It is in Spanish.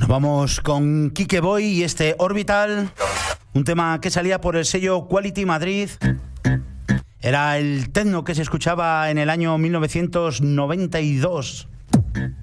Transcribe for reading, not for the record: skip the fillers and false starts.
Nos vamos con Quique Boy y este Orbital, un tema que salía por el sello Quality Madrid. Era el techno que se escuchaba en el año 1992.